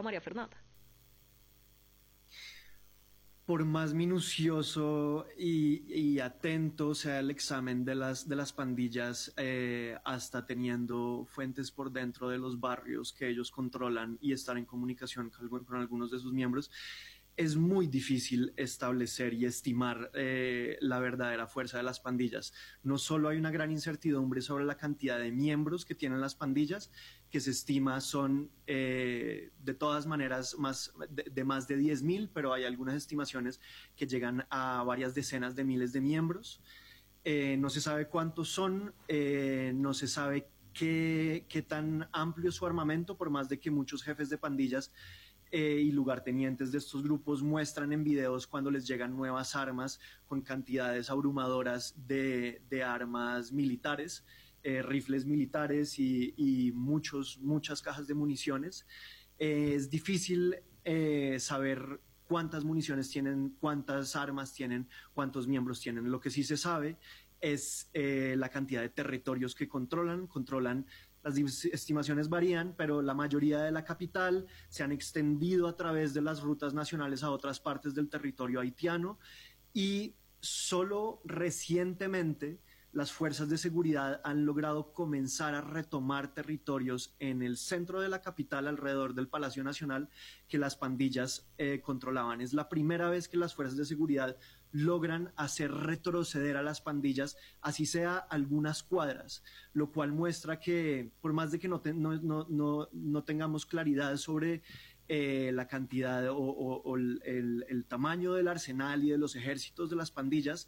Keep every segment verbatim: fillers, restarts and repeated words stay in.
explicaba María Fernanda. Por más minucioso y, y atento sea el examen de las, de las pandillas, eh, hasta teniendo fuentes por dentro de los barrios que ellos controlan y estar en comunicación con, con algunos de sus miembros, es muy difícil establecer y estimar eh, la verdadera fuerza de las pandillas. No solo hay una gran incertidumbre sobre la cantidad de miembros que tienen las pandillas, que se estima son eh, de todas maneras más de, de más de diez mil, pero hay algunas estimaciones que llegan a varias decenas de miles de miembros. Eh, no se sabe cuántos son, eh, no se sabe qué, qué tan amplio es su armamento, por más de que muchos jefes de pandillas Eh, y lugartenientes de estos grupos muestran en videos cuando les llegan nuevas armas con cantidades abrumadoras de, de armas militares, eh, rifles militares y, y muchos, muchas cajas de municiones. Eh, es difícil eh, saber cuántas municiones tienen, cuántas armas tienen, cuántos miembros tienen. Lo que sí se sabe es eh, la cantidad de territorios que controlan, controlan. Las estimaciones varían, pero la mayoría de la capital se han extendido a través de las rutas nacionales a otras partes del territorio haitiano y solo recientemente las fuerzas de seguridad han logrado comenzar a retomar territorios en el centro de la capital, alrededor del Palacio Nacional, que las pandillas eh, controlaban. Es la primera vez que las fuerzas de seguridad logran hacer retroceder a las pandillas, así sea algunas cuadras, lo cual muestra que por más de que no, te, no, no, no, no tengamos claridad sobre eh, la cantidad o, o, o el, el, el tamaño del arsenal y de los ejércitos de las pandillas,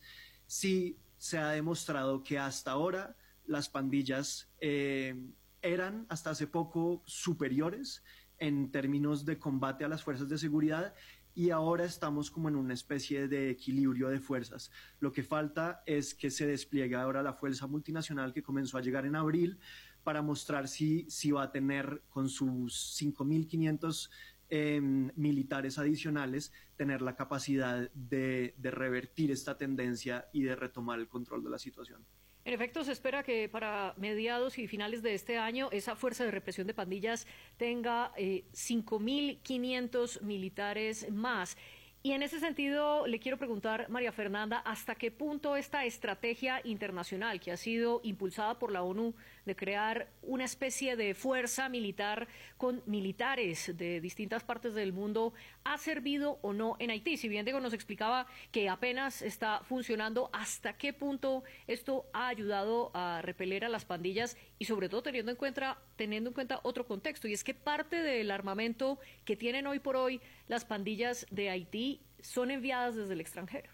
sí se ha demostrado que hasta ahora las pandillas eh, eran hasta hace poco superiores en términos de combate a las fuerzas de seguridad, y ahora estamos como en una especie de equilibrio de fuerzas. Lo que falta es que se despliegue ahora la fuerza multinacional que comenzó a llegar en abril para mostrar si, si va a tener con sus cinco mil quinientos eh, militares adicionales, tener la capacidad de, de revertir esta tendencia y de retomar el control de la situación. En efecto, se espera que para mediados y finales de este año esa fuerza de represión de pandillas tenga eh, cinco mil quinientos militares más. Y en ese sentido, le quiero preguntar, María Fernanda, ¿hasta qué punto esta estrategia internacional que ha sido impulsada por la ONU de crear una especie de fuerza militar con militares de distintas partes del mundo ha servido o no en Haití? Si bien Diego nos explicaba que apenas está funcionando, ¿hasta qué punto esto ha ayudado a repeler a las pandillas y sobre todo teniendo en cuenta, teniendo en cuenta otro contexto? Y es que parte del armamento que tienen hoy por hoy las pandillas de Haití son enviadas desde el extranjero.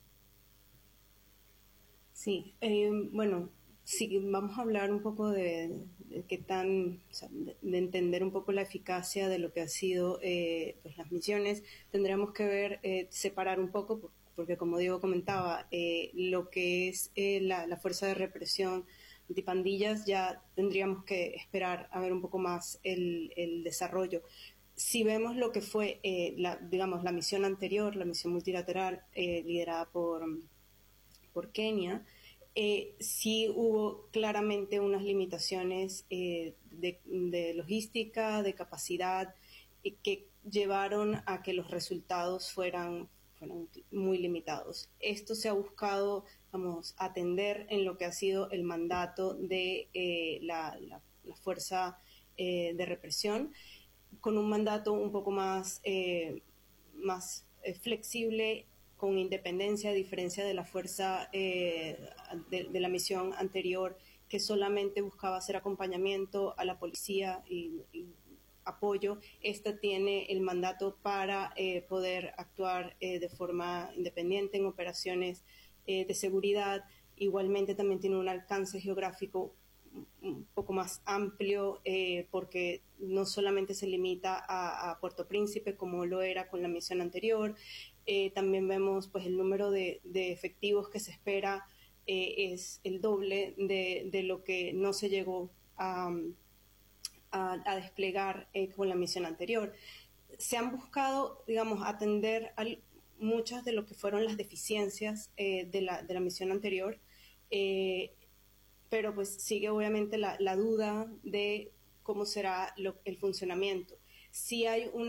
Sí, eh, bueno, sí, vamos a hablar un poco de, de qué tan, o sea, de, de entender un poco la eficacia de lo que ha sido eh, pues las misiones. Tendríamos que ver, eh, separar un poco, porque como Diego comentaba, eh, lo que es eh, la, la fuerza de represión antipandillas, ya tendríamos que esperar a ver un poco más el, el desarrollo. Si vemos lo que fue, eh, la, digamos, la misión anterior, la misión multilateral eh, liderada por, por Kenia, eh, sí hubo claramente unas limitaciones eh, de, de logística, de capacidad, eh, que llevaron a que los resultados fueran, fueran muy limitados. Esto se ha buscado, vamos, atender en lo que ha sido el mandato de eh, la, la, la fuerza eh, de represión, con un mandato un poco más, eh, más eh, flexible, con independencia, a diferencia de la fuerza eh, de, de la misión anterior, que solamente buscaba hacer acompañamiento a la policía y, y apoyo. Esta tiene el mandato para eh, poder actuar eh, de forma independiente en operaciones eh, de seguridad. Igualmente también tiene un alcance geográfico un poco más amplio, eh, porque no solamente se limita a, a Puerto Príncipe como lo era con la misión anterior. Eh, también vemos pues el número de, de efectivos que se espera eh, es el doble de, de lo que no se llegó a, a, a desplegar eh, con la misión anterior. Se han buscado, digamos, atender a muchas de lo que fueron las deficiencias eh, de, la, de la misión anterior, eh, pero pues sigue obviamente la, la duda de cómo será lo, el funcionamiento. Sí hay una